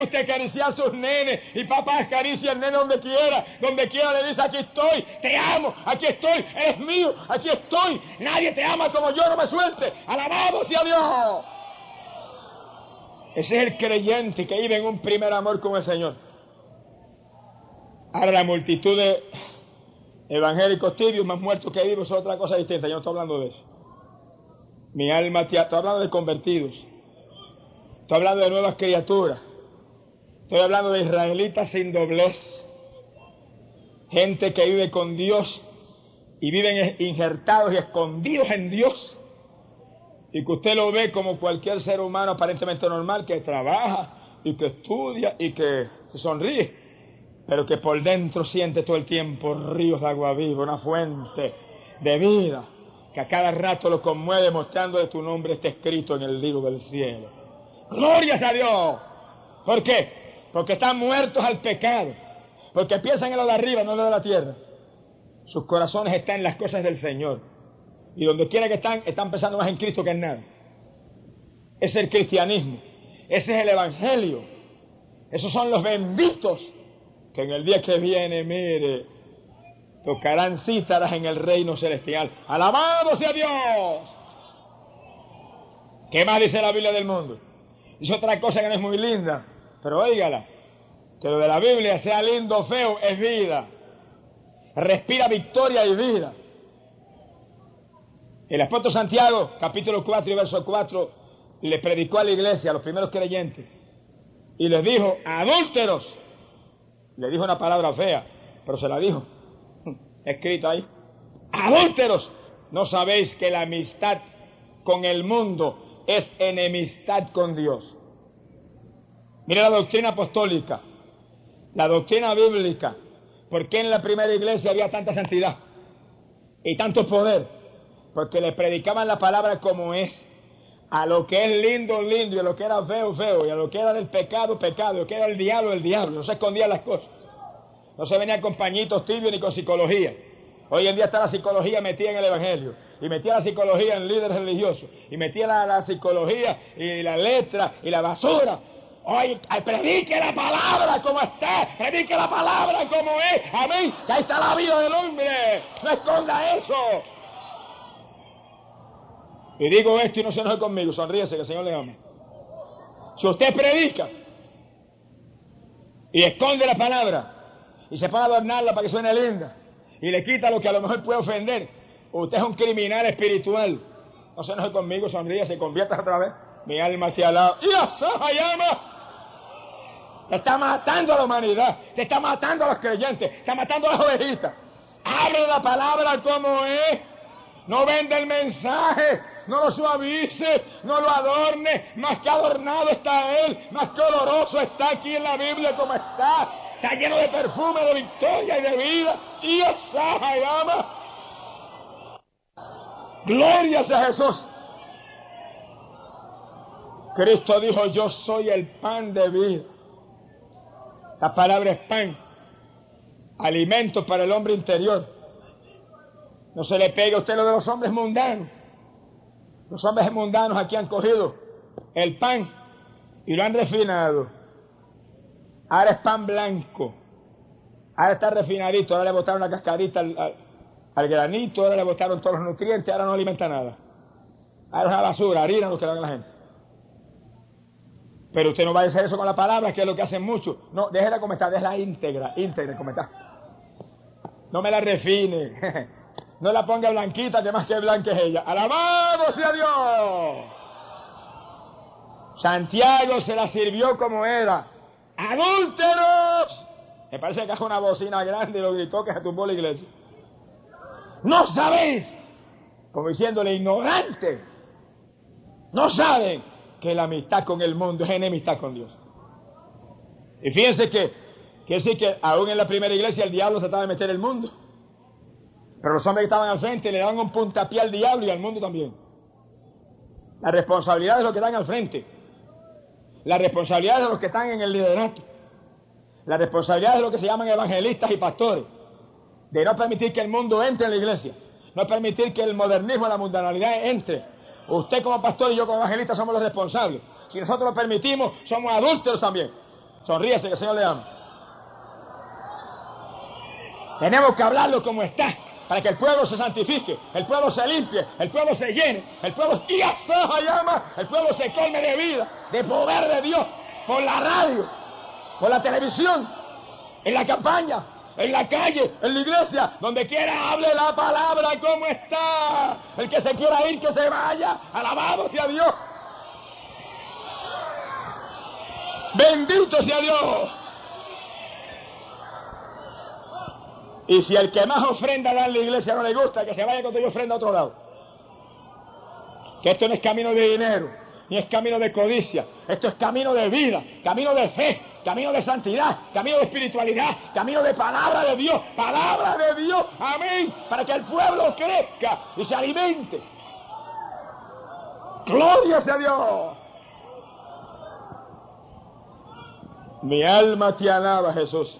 Usted acaricia a sus nenes y papá acaricia al nene donde quiera le dice: aquí estoy, te amo, aquí estoy, eres mío, aquí estoy, nadie te ama como yo, no me suelte, alabado sea Dios. Ese es el creyente que vive en un primer amor con el Señor. Ahora la multitud de evangélicos tibios más muertos que vivos es otra cosa distinta, yo no estoy hablando de eso. Mi alma, estoy hablando de convertidos, estoy hablando de nuevas criaturas. Estoy hablando de israelitas sin doblez, gente que vive con Dios y viven injertados y escondidos en Dios, y que usted lo ve como cualquier ser humano aparentemente normal, que trabaja y que estudia y que sonríe, pero que por dentro siente todo el tiempo ríos de agua viva, una fuente de vida, que a cada rato lo conmueve mostrando que tu nombre está escrito en el libro del cielo. ¡Glorias a Dios! ¿Por qué? Porque están muertos al pecado, porque piensan en lo de arriba, no en lo de la tierra. Sus corazones están en las cosas del Señor, y donde quiera que están pensando más en Cristo que en nada. Ese es el cristianismo, ese es el evangelio, esos son los benditos que en el día que viene, mire, tocarán cítaras en el reino celestial. ¡Alabado sea Dios! ¿Qué más dice la Biblia del mundo? Dice otra cosa que no es muy linda, pero óigala, que lo de la Biblia, sea lindo o feo, es vida. Respira victoria y vida. El apóstol Santiago, capítulo 4 y verso 4, le predicó a la iglesia, a los primeros creyentes, y les dijo: adúlteros. Le dijo una palabra fea, pero se la dijo, escrito ahí: adúlteros, ¿no sabéis que la amistad con el mundo es enemistad con Dios? Mire la doctrina apostólica, la doctrina bíblica. ¿Por qué en la primera iglesia había tanta santidad y tanto poder? Porque le predicaban la palabra como es. A lo que es lindo, lindo, y a lo que era feo, feo, y a lo que era del pecado, pecado, y a lo que era el diablo. No se escondían las cosas. No se venía con pañitos tibios ni con psicología. Hoy en día está la psicología metida en el evangelio, y metía la psicología en líderes religiosos, y metía la psicología y la letra y la basura. Oye, predique la palabra como está, predique la palabra como es. Amén, que ahí está la vida del hombre, no esconda eso. Y digo esto y no se enoje conmigo, sonríese que el Señor le ama. Si usted predica y esconde la palabra y se pone a adornarla para que suene linda y le quita lo que a lo mejor puede ofender, usted es un criminal espiritual. No se enoje conmigo, sonríese, convierta otra vez. Mi alma te alaba. ¡Y llama! Te está matando a la humanidad, te está matando a los creyentes, está matando a las ovejitas. Abre la palabra como es. No vende el mensaje, no lo suavice, no lo adorne. Más que adornado está él, más que oloroso está aquí en la Biblia como está. Está lleno de perfume, de victoria y de vida. Y llama. Gloria sea Jesús. Cristo dijo: yo soy el pan de vida. La palabra es pan, alimento para el hombre interior. No se le pegue a usted lo de los hombres mundanos. Los hombres mundanos aquí han cogido el pan y lo han refinado. Ahora es pan blanco. Ahora está refinadito. Ahora le botaron la cascarita al granito. Ahora le botaron todos los nutrientes. Ahora no alimenta nada. Ahora es una basura, harina lo que dan a la gente. Pero usted no va a hacer eso con la palabra, que es lo que hacen muchos. No, déjela como está, déjela íntegra como está. No me la refine. No la ponga blanquita, que más que blanca es ella. ¡Alabado sea Dios! Santiago se la sirvió como era. ¡Adúlteros! Me parece que es una bocina grande y lo gritó que se tumbó la iglesia. ¡No sabéis! Como diciéndole, ignorante. No saben que la amistad con el mundo es enemistad con Dios. Y fíjense que sí, que aún en la primera iglesia el diablo trataba de meter el mundo. Pero los hombres que estaban al frente le daban un puntapié al diablo y al mundo también. La responsabilidad es de los que están al frente. La responsabilidad es de los que están en el liderato. La responsabilidad es de los que se llaman evangelistas y pastores. De no permitir que el mundo entre en la iglesia. No permitir que el modernismo, la mundanalidad entre. Usted como pastor y yo como evangelista somos los responsables. Si nosotros lo permitimos, somos adúlteros también. Sonríese, que el Señor le ama. Tenemos que hablarlo como está, para que el pueblo se santifique, el pueblo se limpie, el pueblo se llene, el pueblo el pueblo se colme de vida, de poder de Dios, por la radio, por la televisión, en la campaña, en la calle, en la iglesia, donde quiera hable la palabra como está. El que se quiera ir, que se vaya. Alabado sea Dios. Bendito sea Dios. Y si el que más ofrenda da en la iglesia no le gusta, que se vaya cuando yo ofrenda a otro lado. Que esto no es camino de dinero, ni es camino de codicia. Esto es camino de vida, camino de fe, camino de santidad, camino de espiritualidad, camino de palabra de Dios, amén, para que el pueblo crezca y se alimente. Gloria sea Dios. Mi alma te alaba, Jesús.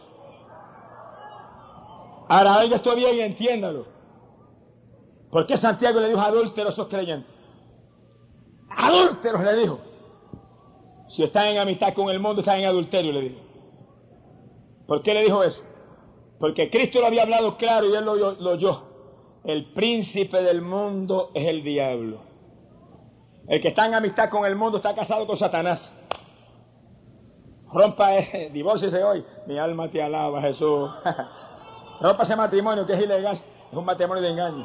Ahora oiga esto bien y entiéndalo. ¿Por qué Santiago le dijo adúlteros a esos creyentes? Adúlteros le dijo. Si están en amistad con el mundo, están en adulterio, le dijo. ¿Por qué le dijo eso? Porque Cristo lo había hablado claro y él lo oyó. El príncipe del mundo es el diablo. El que está en amistad con el mundo está casado con Satanás. Rompa, divórciese hoy. Mi alma te alaba, Jesús. Rompa ese matrimonio que es ilegal. Es un matrimonio de engaño.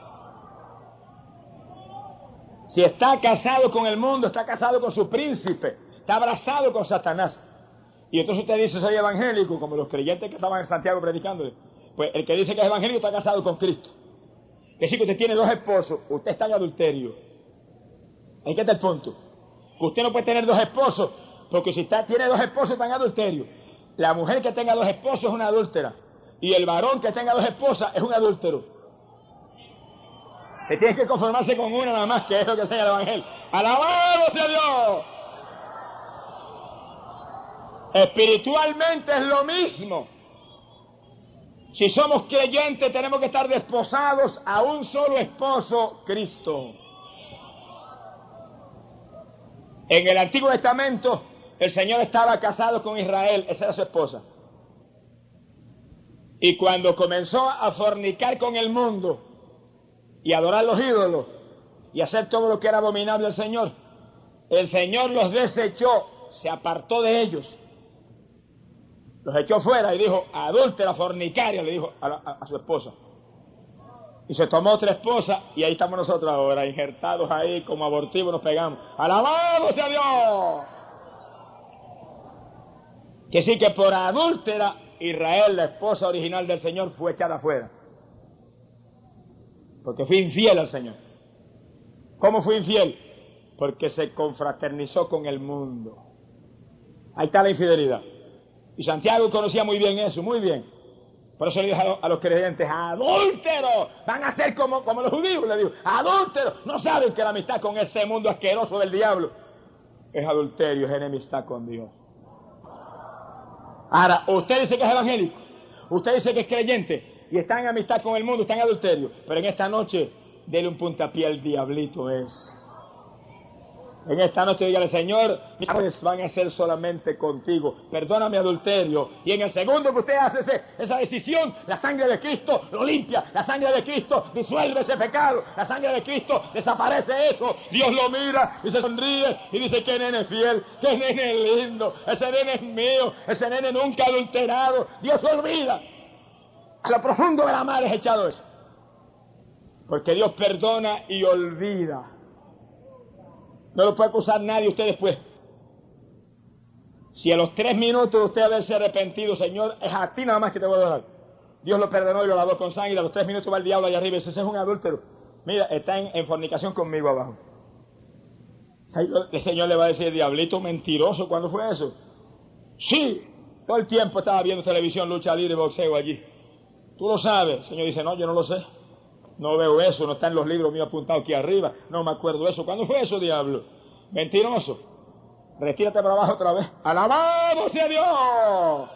Si está casado con el mundo, está casado con su príncipe. Está abrazado con Satanás. Y entonces usted dice, soy evangélico, como los creyentes que estaban en Santiago predicándole. Pues el que dice que es evangélico está casado con Cristo. Que decir que usted tiene dos esposos, usted está en adulterio. Ahí que está el punto. Que usted no puede tener dos esposos, porque si tiene dos esposos está en adulterio. La mujer que tenga dos esposos es una adúltera. Y el varón que tenga dos esposas es un adúltero. Que tiene que conformarse con una nada más, que es lo que enseña el evangelio. ¡Alabado sea Dios! Espiritualmente es lo mismo. Si somos creyentes tenemos que estar desposados a un solo esposo, Cristo. En el Antiguo Testamento el Señor estaba casado con Israel, esa era su esposa. Y cuando comenzó a fornicar con el mundo y adorar los ídolos y hacer todo lo que era abominable al Señor, el Señor los desechó, se apartó de ellos, los echó fuera y dijo, adúltera, fornicaria, le dijo a su esposa. Y se tomó otra esposa y ahí estamos nosotros ahora, injertados ahí como abortivos, nos pegamos. ¡Alabado sea Dios! Que sí que por adúltera, Israel, la esposa original del Señor, fue echada afuera. Porque fue infiel al Señor. ¿Cómo fue infiel? Porque se confraternizó con el mundo. Ahí está la infidelidad. Y Santiago conocía muy bien eso, muy bien. Por eso le dijo a los creyentes, adúlteros, van a ser como los judíos, le digo, adúlteros, no saben que la amistad con ese mundo asqueroso del diablo es adulterio, es enemistad con Dios. Ahora, usted dice que es evangélico, usted dice que es creyente y está en amistad con el mundo, está en adulterio, pero en esta noche, dele un puntapié al diablito es. En esta noche dígale, Señor, mis amores van a ser solamente contigo, perdona mi adulterio. Y en el segundo que usted hace esa decisión, la sangre de Cristo lo limpia, la sangre de Cristo disuelve ese pecado, la sangre de Cristo desaparece eso. Dios lo mira y se sonríe y dice, qué nene fiel, qué nene lindo, ese nene es mío, ese nene nunca adulterado. Dios se olvida. A lo profundo de la mar es echado eso. Porque Dios perdona y olvida. No lo puede acusar nadie usted después. Si a los 3 minutos de usted haberse arrepentido, Señor, es a ti nada más que te voy a dar. Dios lo perdonó y lo lavó con sangre, y a los 3 minutos va el diablo allá arriba y dice, ese es un adúltero. Mira, está en fornicación conmigo abajo. El Señor le va a decir, diablito mentiroso, ¿cuándo fue eso? Sí, todo el tiempo estaba viendo televisión, lucha libre y boxeo allí. Tú lo sabes. El Señor dice, no, yo no lo sé. No veo eso, no está en los libros míos apuntados aquí arriba. No me acuerdo eso. ¿Cuándo fue eso, diablo? Mentiroso. Retírate para abajo otra vez. ¡Alabado sea Dios!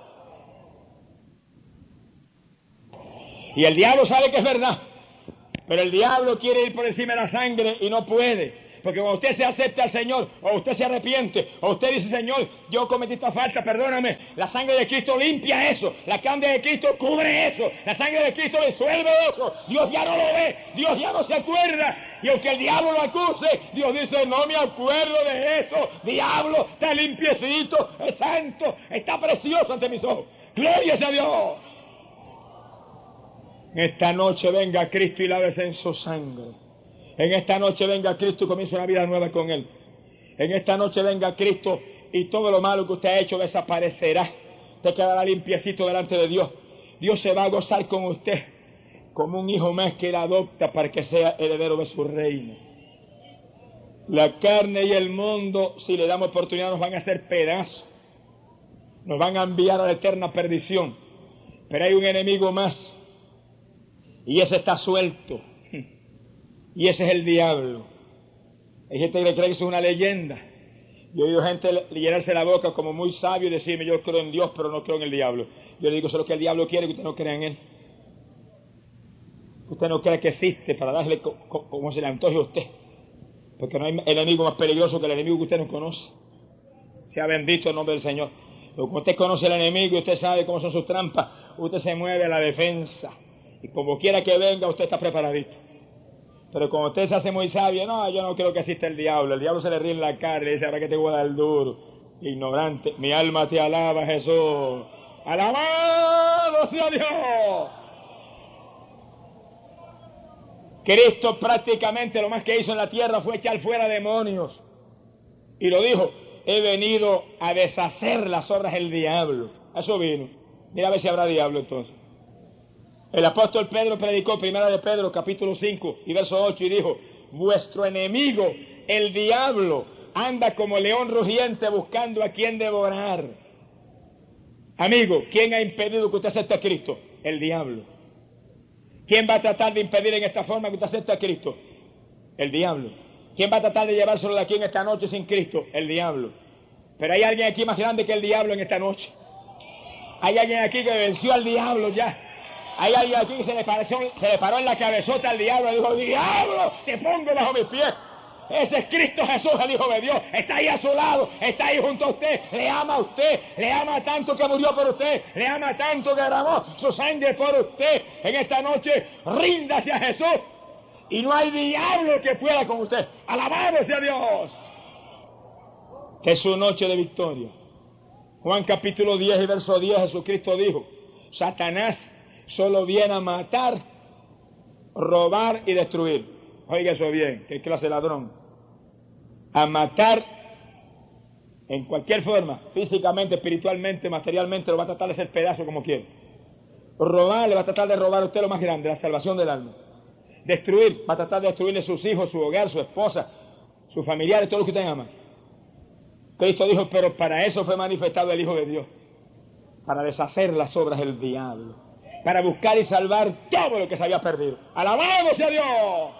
Y el diablo sabe que es verdad. Pero el diablo quiere ir por encima de la sangre y no puede. Porque cuando usted se acepta al Señor, o usted se arrepiente, o usted dice, Señor, yo cometí esta falta, perdóname, la sangre de Cristo limpia eso, la sangre de Cristo cubre eso, la sangre de Cristo disuelve eso, Dios ya no lo ve, Dios ya no se acuerda, y aunque el diablo lo acuse, Dios dice, no me acuerdo de eso, diablo, está limpiecito, es santo, está precioso ante mis ojos, gloria a Dios. En esta noche venga Cristo y lávese en su sangre. En esta noche venga Cristo y comience una vida nueva con Él. En esta noche venga Cristo y todo lo malo que usted ha hecho desaparecerá. Te quedará limpiecito delante de Dios. Dios se va a gozar con usted como un hijo más que Él adopta para que sea heredero de su reino. La carne y el mundo, si le damos oportunidad, nos van a hacer pedazos. Nos van a enviar a la eterna perdición. Pero hay un enemigo más. Y ese está suelto. Y ese es el diablo. Hay gente que cree que eso es una leyenda. Yo he oído gente llenarse la boca como muy sabio y decirme, yo creo en Dios, pero no creo en el diablo. Yo le digo, eso es lo que el diablo quiere, que usted no crea en él. Usted no cree que existe para darle como se le antoje a usted. Porque no hay enemigo más peligroso que el enemigo que usted no conoce. Sea bendito el nombre del Señor. Pero como usted conoce el enemigo y usted sabe cómo son sus trampas, usted se mueve a la defensa. Y como quiera que venga, usted está preparadito. Pero como usted se hace muy sabio, no, yo no creo que exista el diablo se le ríe en la cara y le dice, ahora que te voy a dar duro. Ignorante, mi alma te alaba, Jesús. ¡Alabado sea Dios! Cristo prácticamente lo más que hizo en la tierra fue echar fuera demonios. Y lo dijo, he venido a deshacer las obras del diablo. Eso vino. Mira a ver si habrá diablo entonces. El apóstol Pedro predicó, primera de Pedro, capítulo 5 y verso 8, y dijo, vuestro enemigo, el diablo, anda como león rugiente buscando a quien devorar. Amigo, ¿quién ha impedido que usted acepte a Cristo? El diablo. ¿Quién va a tratar de impedir en esta forma que usted acepte a Cristo? El diablo. ¿Quién va a tratar de llevárselo de aquí en esta noche sin Cristo? El diablo. Pero hay alguien aquí más grande que el diablo en esta noche. Hay alguien aquí que venció al diablo ya. Hay alguien aquí que se le paró en la cabezota al diablo y dijo, diablo, te pongo bajo mis pies. Ese es Cristo Jesús, el Hijo de Dios. Está ahí a su lado, está ahí junto a usted. Le ama a usted, le ama tanto que murió por usted, le ama tanto que derramó su sangre por usted. En esta noche, ríndase a Jesús. Y no hay diablo que pueda con usted. Alabado sea Dios. Que es su noche de victoria. Juan capítulo 10 y verso 10, Jesucristo dijo, Satanás solo viene a matar, robar y destruir. Oiga eso bien, qué clase de ladrón. A matar en cualquier forma, físicamente, espiritualmente, materialmente, lo va a tratar de hacer pedazo como quiere. Robar, le va a tratar de robar a usted lo más grande, la salvación del alma. Destruir, va a tratar de destruirle sus hijos, su hogar, su esposa, sus familiares, todo lo que usted ama. Cristo dijo, pero para eso fue manifestado el Hijo de Dios, para deshacer las obras del diablo, para buscar y salvar todo lo que se había perdido. ¡Alabado sea Dios!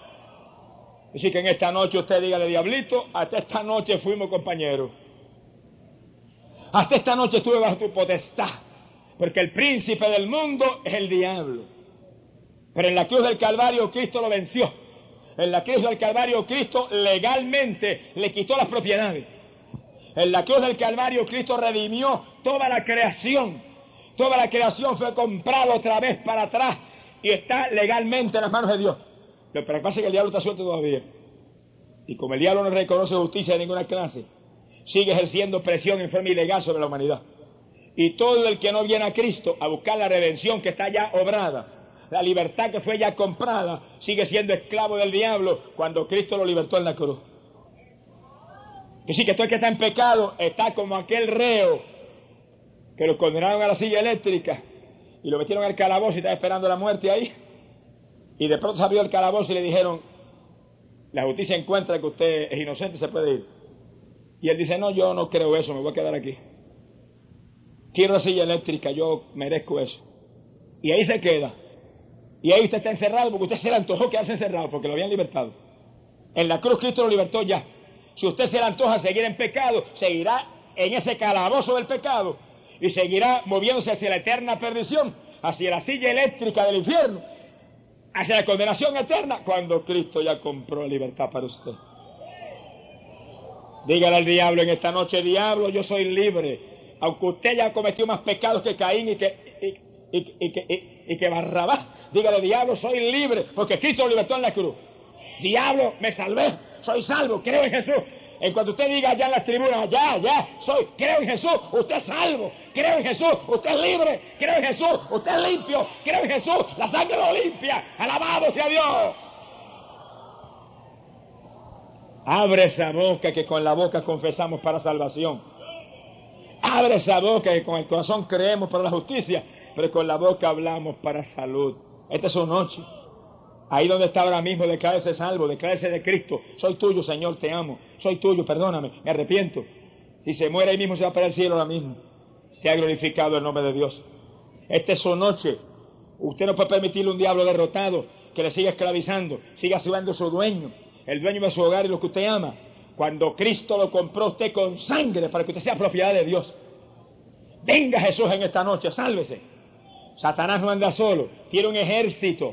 Así que en esta noche usted dígale, diablito, hasta esta noche fuimos compañeros. Hasta esta noche estuve bajo tu potestad, porque el príncipe del mundo es el diablo. Pero en la cruz del Calvario Cristo lo venció. En la cruz del Calvario Cristo legalmente le quitó las propiedades. En la cruz del Calvario Cristo redimió toda la creación. Toda la creación fue comprada otra vez para atrás y está legalmente en las manos de Dios. Lo que pasa es que el diablo está suelto todavía. Y como el diablo no reconoce justicia de ninguna clase, sigue ejerciendo presión en forma ilegal sobre la humanidad. Y todo el que no viene a Cristo a buscar la redención que está ya obrada, la libertad que fue ya comprada, sigue siendo esclavo del diablo cuando Cristo lo libertó en la cruz. Y sí que todo el que está en pecado está como aquel reo que lo condenaron a la silla eléctrica y lo metieron al calabozo y estaba esperando la muerte ahí. Y de pronto se abrió el calabozo y le dijeron, la justicia encuentra que usted es inocente, se puede ir. Y él dice, no, yo no creo eso, me voy a quedar aquí. Quiero la silla eléctrica, yo merezco eso. Y ahí se queda. Y ahí usted está encerrado porque usted se le antojó quedarse encerrado porque lo habían libertado. En la cruz Cristo lo libertó ya. Si usted se le antoja seguir en pecado, seguirá en ese calabozo del pecado y seguirá moviéndose hacia la eterna perdición, hacia la silla eléctrica del infierno, hacia la condenación eterna, cuando Cristo ya compró libertad para usted. Dígale al diablo en esta noche: diablo, yo soy libre. Aunque usted ya cometió más pecados que Caín y que Barrabás. Dígale: diablo, soy libre, porque Cristo lo libertó en la cruz. Diablo, me salvé, soy salvo, creo en Jesús. En cuanto usted diga allá en las tribunas: creo en Jesús, usted es salvo, creo en Jesús, usted es libre, creo en Jesús, usted es limpio, creo en Jesús, la sangre lo limpia, alabado sea Dios. Abre esa boca, que con la boca confesamos para salvación. Abre esa boca, que con el corazón creemos para la justicia, pero con la boca hablamos para salud. Esta es su noche. Ahí donde está ahora mismo, declárese salvo, declárese de Cristo: soy tuyo, Señor, te amo, soy tuyo, perdóname, me arrepiento. Si se muere ahí mismo, se va para el cielo ahora mismo. Sea glorificado el nombre de Dios. Esta es su noche. Usted no puede permitirle a un diablo derrotado que le siga esclavizando, siga siendo su dueño, el dueño de su hogar y lo que usted ama, cuando Cristo lo compró usted con sangre para que usted sea propiedad de Dios. Venga Jesús en esta noche, sálvese. Satanás no anda solo, tiene un ejército,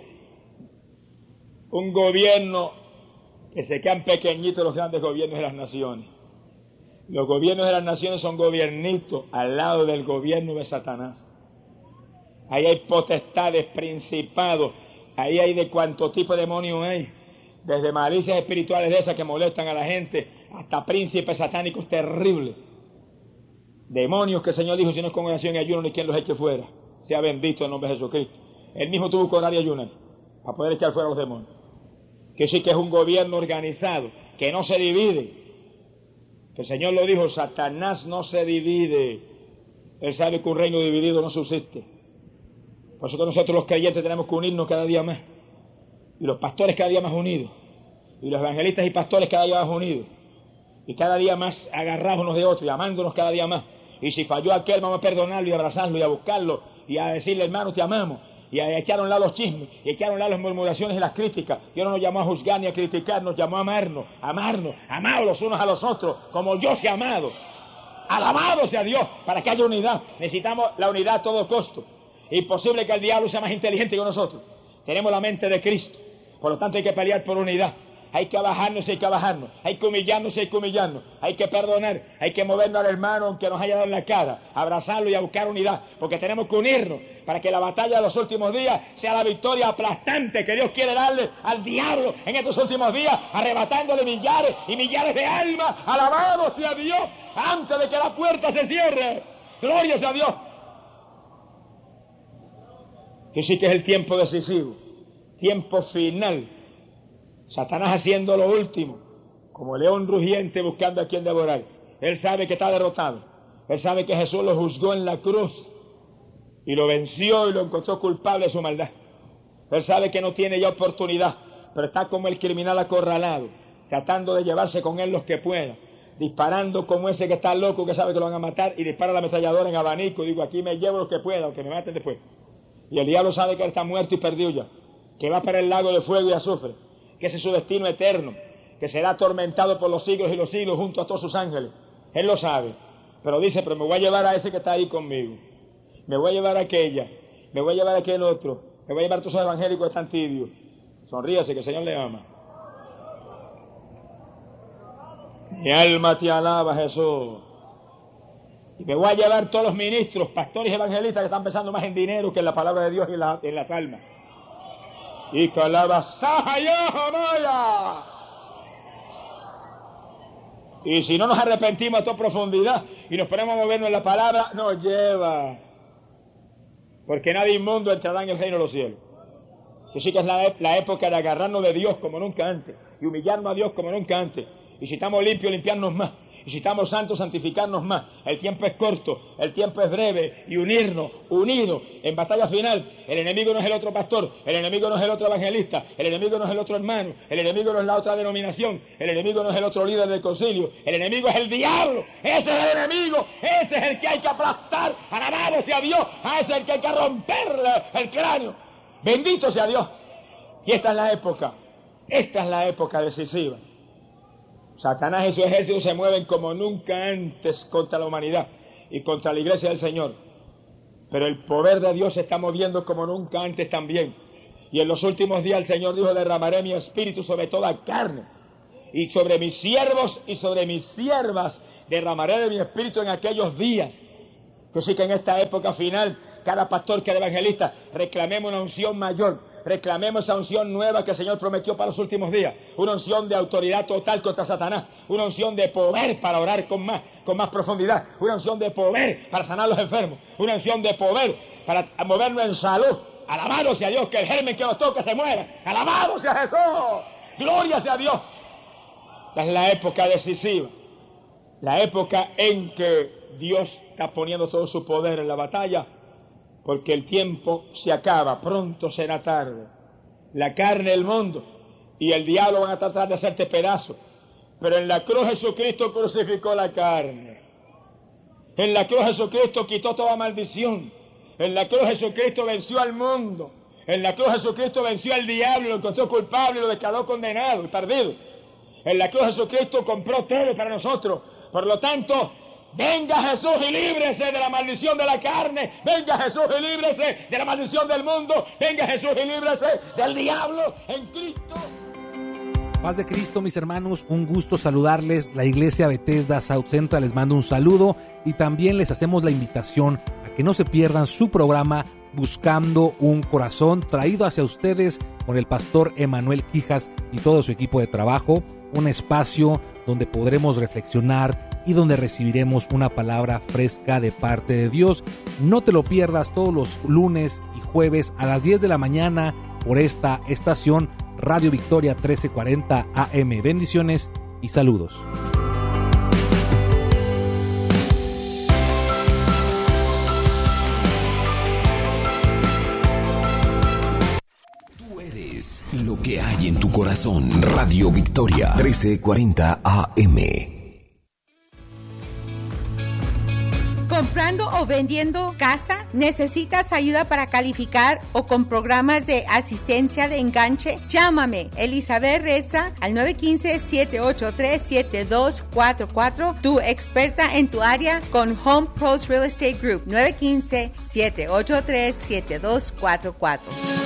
un gobierno, que se quedan pequeñitos los grandes gobiernos de las naciones. Los gobiernos de las naciones son gobiernitos al lado del gobierno de Satanás. Ahí hay potestades, principados, ahí hay de cuánto tipo de demonios hay, desde malicias espirituales de esas que molestan a la gente, hasta príncipes satánicos terribles. Demonios que el Señor dijo: si no es con oración y ayuno, ni quien los eche fuera. Sea bendito el nombre de Jesucristo. Él mismo tuvo que orar y ayunar para poder echar fuera a los demonios. Que sí que es un gobierno organizado, que no se divide. Que el Señor lo dijo: Satanás no se divide. Él sabe que un reino dividido no subsiste. Por eso que nosotros los creyentes tenemos que unirnos cada día más. Y los pastores cada día más unidos. Y los evangelistas y pastores cada día más unidos. Y cada día más agarrados unos de otros y amándonos cada día más. Y si falló aquel, vamos a perdonarlo y abrazarlo y a buscarlo y a decirle: hermano, te amamos. Y a echar a un lado los chismes, y a echar a un lado las murmuraciones y las críticas. Dios no nos llamó a juzgar ni a criticar, nos llamó a amarnos, amados los unos a los otros, como yo se ha amado. Alabado sea Dios, para que haya unidad. Necesitamos la unidad a todo costo. Imposible que el diablo sea más inteligente que nosotros. Tenemos la mente de Cristo, por lo tanto hay que pelear por unidad. Hay que bajarnos, hay que bajarnos, hay que humillarnos, hay que humillarnos, hay que perdonar, hay que movernos al hermano aunque nos haya dado en la cara, abrazarlo y a buscar unidad, porque tenemos que unirnos para que la batalla de los últimos días sea la victoria aplastante que Dios quiere darle al diablo en estos últimos días, arrebatándole millares y millares de almas. Alabado sea Dios, antes de que la puerta se cierre. Gloria sea Dios. Que sí que es el tiempo decisivo, tiempo final. Satanás haciendo lo último, como león rugiente buscando a quien devorar. Él sabe que está derrotado. Él sabe que Jesús lo juzgó en la cruz y lo venció y lo encontró culpable de su maldad. Él sabe que no tiene ya oportunidad, pero está como el criminal acorralado, tratando de llevarse con él los que pueda, disparando como ese que está loco, que sabe que lo van a matar, y dispara la ametralladora en abanico. Digo: aquí me llevo los que pueda, aunque me maten después. Y el diablo sabe que él está muerto y perdido ya, que va para el lago de fuego y azufre, que ese es su destino eterno, que será atormentado por los siglos y los siglos junto a todos sus ángeles. Él lo sabe, pero dice: pero me voy a llevar a ese que está ahí conmigo, me voy a llevar a aquella, me voy a llevar a aquel otro, me voy a llevar a todos esos evangélicos que están tibios. Sonríase, que el Señor le ama. Mi alma te alaba, Jesús. Y me voy a llevar todos los ministros, pastores y evangelistas que están pensando más en dinero que en la palabra de Dios y en las almas. Y y si no nos arrepentimos a toda profundidad y nos ponemos a movernos en la palabra, nos lleva. Porque nadie inmundo entrará en el reino de los cielos. Que sí que es la época de agarrarnos de Dios como nunca antes y humillarnos a Dios como nunca antes. Y si estamos limpios, limpiarnos más. Y si estamos santos, santificarnos más. El tiempo es corto, el tiempo es breve, y unirnos, unidos, en batalla final. El enemigo no es el otro pastor, el enemigo no es el otro evangelista, el enemigo no es el otro hermano, el enemigo no es la otra denominación, el enemigo no es el otro líder del concilio, el enemigo es el diablo. Ese es el enemigo, ese es el que hay que aplastar. Alabado sea Dios, a ese es el que hay que romperle el cráneo. Bendito sea Dios. Y esta es la época decisiva. Satanás y su ejército se mueven como nunca antes contra la humanidad y contra la iglesia del Señor. Pero el poder de Dios se está moviendo como nunca antes también. Y en los últimos días el Señor dijo: derramaré mi espíritu sobre toda carne. Y sobre mis siervos y sobre mis siervas derramaré de mi espíritu en aquellos días. Así que en esta época final, cada pastor, cada evangelista, reclamemos una unción mayor, reclamemos esa unción nueva que el Señor prometió para los últimos días, una unción de autoridad total contra Satanás, una unción de poder para orar con más profundidad, una unción de poder para sanar a los enfermos, una unción de poder para movernos en salud. Alabado sea Dios, que el germen que nos toque se muera. Alabado sea Jesús, gloria sea Dios. Esta es la época decisiva, la época en que Dios está poniendo todo su poder en la batalla, porque el tiempo se acaba, pronto será tarde. La carne, el mundo y el diablo van a tratar de hacerte pedazos, pero en la cruz Jesucristo crucificó la carne. En la cruz Jesucristo quitó toda maldición. En la cruz Jesucristo venció al mundo. En la cruz Jesucristo venció al diablo, lo encontró culpable y lo declaró condenado y perdido. En la cruz Jesucristo compró todo para nosotros. Por lo tanto, venga Jesús y líbrese de la maldición de la carne. Venga Jesús y líbrese de la maldición del mundo. Venga Jesús y líbrese del diablo en Cristo. Paz de Cristo, mis hermanos, un gusto saludarles. La Iglesia Bethesda South Central les manda un saludo y también les hacemos la invitación a que no se pierdan su programa Buscando un Corazón, traído hacia ustedes por el pastor Emanuel Quijas y todo su equipo de trabajo. Un espacio donde podremos reflexionar y donde recibiremos una palabra fresca de parte de Dios. No te lo pierdas todos los lunes y jueves a las 10 de la mañana por esta estación Radio Victoria 1340 AM. Bendiciones y saludos. Tú eres lo que hay en tu corazón. Radio Victoria 1340 AM. ¿Comprando o vendiendo casa? ¿Necesitas ayuda para calificar o con programas de asistencia de enganche? Llámame, Elizabeth Reza, al 915-783-7244, tu experta en tu área con Home Pros Real Estate Group, 915-783-7244.